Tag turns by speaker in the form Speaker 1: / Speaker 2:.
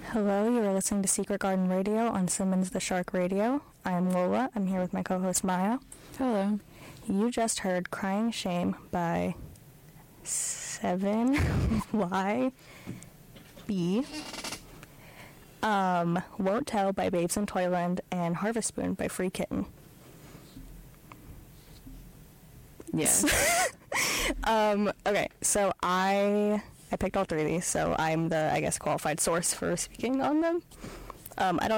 Speaker 1: Hello, you are listening to Secret Garden Radio on Simmons the Shark Radio. I'm Lola. I'm here with my co-host Maya.
Speaker 2: Hello.
Speaker 1: You just heard Crying Shame by 7YB. Won't Tell by Babes in Toyland, and Harvest Spoon by Free Kitten.
Speaker 2: Yes.
Speaker 1: Okay, so I picked all three of these, so I'm the, I guess, qualified source for speaking on them. I don't